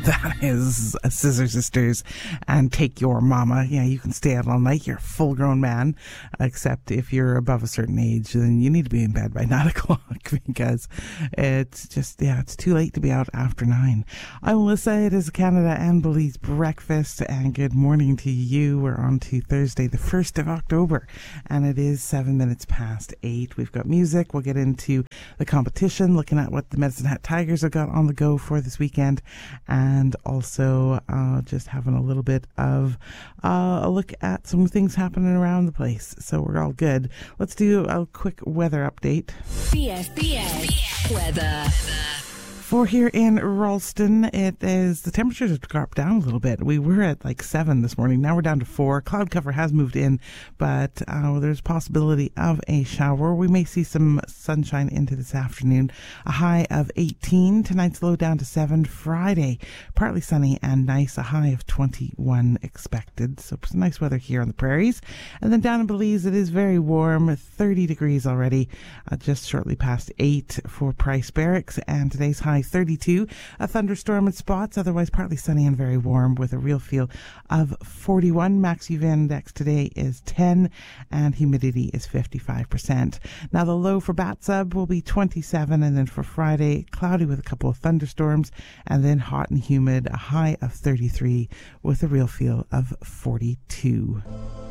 That is Scissor Sisters and Take Your Mama. Yeah, you can stay out all night. You're a full-grown man, except if you're above a certain age, then you need to be in bed by 9 o'clock because it's just, it's too late to be out after 9. I'm Melissa. It is Canada and Belize breakfast, and good morning to you. We're on to Thursday, the 1st of October, and it is 7 minutes past 8. We've got music. We'll get into the competition, looking at what the Medicine Hat Tigers have got on the go for this weekend, and also just having a little bit of a look at some things happening around the place. So we're all good. Let's do a quick weather update. BFBS weather. For here in Ralston, the temperatures have dropped down a little bit. We were at like 7 this morning. Now we're down to 4. Cloud cover has moved in, but there's possibility of a shower. We may see some sunshine into this afternoon. A high of 18. Tonight's low down to 7. Friday, partly sunny and nice. A high of 21 expected. So some nice weather here on the prairies. And then down in Belize, it is very warm. 30 degrees already, just shortly past 8 for Price Barracks. And today's high 32. A thunderstorm in spots, otherwise partly sunny and very warm with a real feel of 41. Max UV index today is 10 and humidity is 55%. Now the low for Batsub will be 27, and then for Friday, cloudy with a couple of thunderstorms, and then hot and humid, a high of 33 with a real feel of 42.